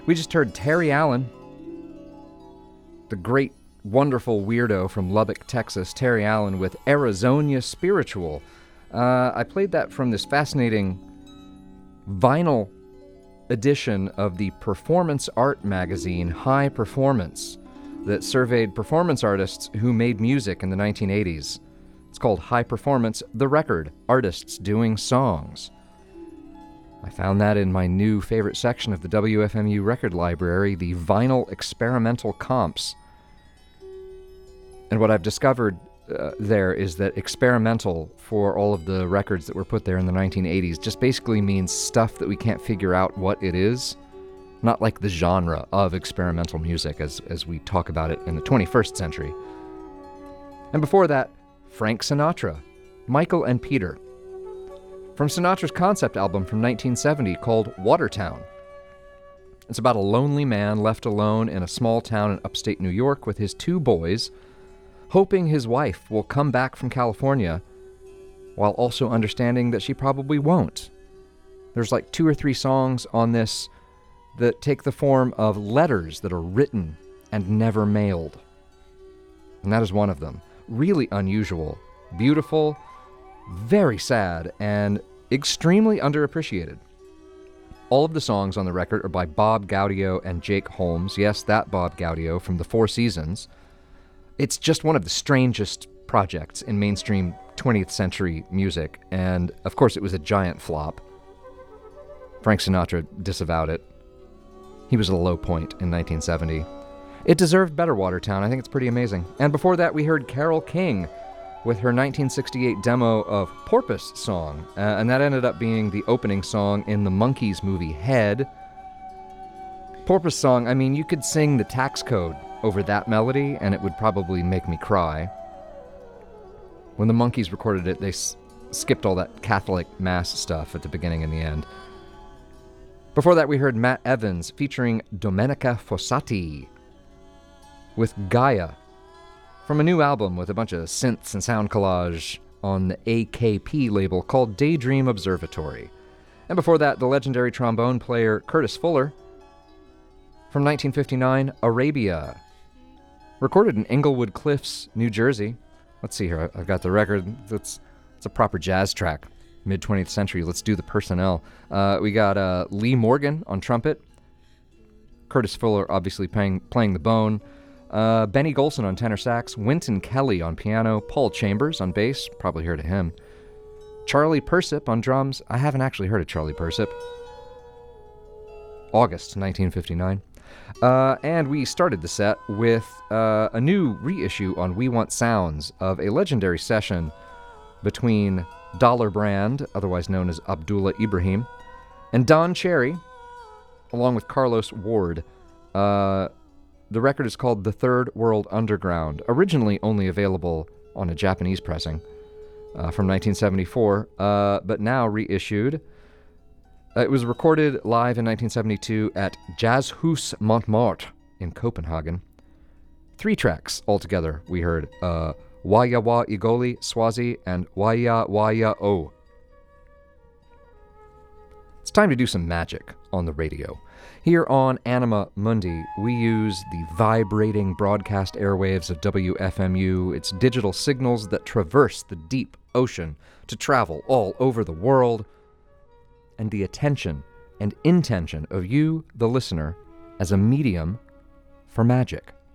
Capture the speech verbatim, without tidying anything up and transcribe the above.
We just heard Terry Allen, the great, wonderful weirdo from Lubbock, Texas, Terry Allen with Arizona Spiritual. Uh, I played that from this fascinating vinyl edition of the performance art magazine High Performance that surveyed performance artists who made music in the nineteen eighties. It's called High Performance, The Record, Artists Doing Songs. I found that in my new favorite section of the W F M U record library, the Vinyl Experimental Comps. And what I've discovered uh, there is that experimental for all of the records that were put there in the nineteen eighties just basically means stuff that we can't figure out what it is. Not like the genre of experimental music as, as we talk about it in the twenty-first century. And before that, Frank Sinatra, Michael and Peter, from Sinatra's concept album from nineteen seventy called Watertown. It's about a lonely man left alone in a small town in upstate New York with his two boys, hoping his wife will come back from California, while also understanding that she probably won't. There's like two or three songs on this that take the form of letters that are written and never mailed. And that is one of them. Really unusual, beautiful, very sad, and extremely underappreciated. All of the songs on the record are by Bob Gaudio and Jake Holmes. Yes, that Bob Gaudio from the Four Seasons. It's just one of the strangest projects in mainstream twentieth century music, and of course it was a giant flop. Frank Sinatra disavowed it. He was at a low point in nineteen seventy. It deserved better, Watertown. I think it's pretty amazing. And before that, we heard Carole King with her nineteen sixty-eight demo of Porpoise Song, uh, and that ended up being the opening song in the Monkees movie Head. Porpoise Song, I mean, you could sing the tax code over that melody, and it would probably make me cry. When the Monkees recorded it, they s- skipped all that Catholic Mass stuff at the beginning and the end. Before that, we heard Matt Evans featuring Domenica Fossati with Gaia, from a new album with a bunch of synths and sound collage on the A K P label called Daydream Observatory. And before that, the legendary trombone player Curtis Fuller from nineteen fifty-nine, Arabia, recorded in Englewood Cliffs, New Jersey. Let's see here, I've got the record. It's, it's a proper jazz track. mid-twentieth century. Let's do the personnel. Uh, we got uh, Lee Morgan on trumpet. Curtis Fuller obviously playing, playing the bone. Uh, Benny Golson on tenor sax. Wynton Kelly on piano. Paul Chambers on bass. Probably heard of him. Charlie Persip on drums. I haven't actually heard of Charlie Persip. August nineteen fifty-nine. Uh, and we started the set with uh, a new reissue on We Want Sounds of a legendary session between Dollar Brand, otherwise known as Abdullah Ibrahim, and Don Cherry, along with Carlos Ward. Uh, the record is called The Third World Underground, originally only available on a Japanese pressing uh, from nineteen seventy-four, uh, but now reissued. Uh, it was recorded live in nineteen seventy-two at Jazzhus Montmartre in Copenhagen. Three tracks altogether we heard. Uh, Waya Wa Igoli Swazi and Waya Waya O. It's time to do some magic on the radio. Here on Anima Mundi, we use the vibrating broadcast airwaves of W F M U, its digital signals that traverse the deep ocean to travel all over the world, and the attention and intention of you, the listener, as a medium for magic.